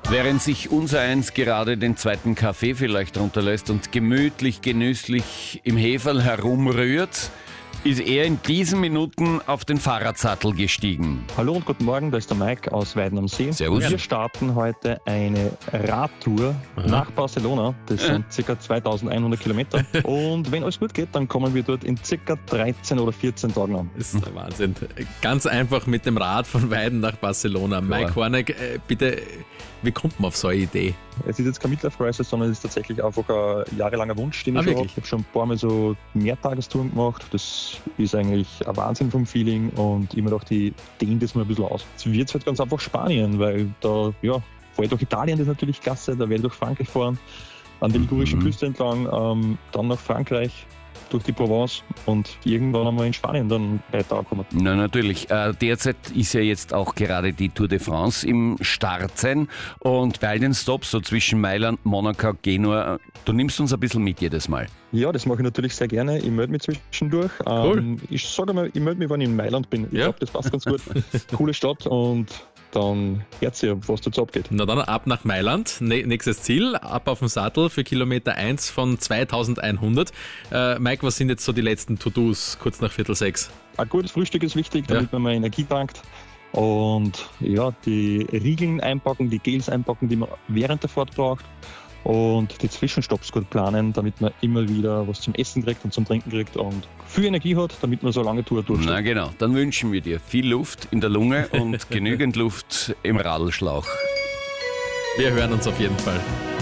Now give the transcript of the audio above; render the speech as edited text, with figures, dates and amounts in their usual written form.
Während sich unsereins gerade den zweiten Kaffee vielleicht runterlässt und gemütlich, genüsslich im Heferl herumrührt, ist er in diesen Minuten auf den Fahrradsattel gestiegen. Hallo und guten Morgen, da ist der Mike aus Weiden am See. Servus. Wir starten heute eine Radtour nach Barcelona. Das sind ca. 2100 Kilometer. Und wenn alles gut geht, dann kommen wir dort in ca. 13 oder 14 Tagen an. Das ist der Wahnsinn. Ganz einfach mit dem Rad von Weiden nach Barcelona. Mike Horneck, bitte, wie kommt man auf so eine Idee? Es ist jetzt kein Midlife-Crisis, sondern es ist tatsächlich einfach ein jahrelanger Wunsch, den ich schon habe. Ich habe schon ein paar Mal so Mehrtagestouren gemacht. Das ist eigentlich ein Wahnsinn vom Feeling und ich mir dachte, ich dehne das mal ein bisschen aus. Jetzt wird es halt ganz einfach Spanien, weil da, fahre ich durch Italien, das ist natürlich klasse, da werde ich durch Frankreich fahren, an der ligurischen Küste entlang, dann nach Frankreich, durch die Provence und irgendwann einmal in Spanien dann weiter ankommen. Na natürlich, derzeit ist ja jetzt auch gerade die Tour de France im Start sein und bei all den Stops, so zwischen Mailand, Monaco, Genua, du nimmst uns ein bisschen mit jedes Mal. Ja, das mache ich natürlich sehr gerne. Ich melde mich zwischendurch. Cool. Ich sage mal, ich melde mich, wenn ich in Mailand bin. Ich glaube, das passt ganz gut. Coole Stadt und dann hört ihr, was dazu abgeht. Na dann ab nach Mailand, nächstes Ziel, ab auf den Sattel für Kilometer 1 von 2100. Mike, was sind jetzt so die letzten To-Dos kurz nach 5:45? Ein gutes Frühstück ist wichtig, damit man mal Energie tankt. Und ja, die Riegeln einpacken, die Gels einpacken, die man während der Fahrt braucht. Und die Zwischenstopps gut planen, damit man immer wieder was zum Essen kriegt und zum Trinken kriegt und viel Energie hat, damit man so eine lange Tour durchsteht. Na genau, dann wünschen wir dir viel Luft in der Lunge und genügend Luft im Radlschlauch. Wir hören uns auf jeden Fall.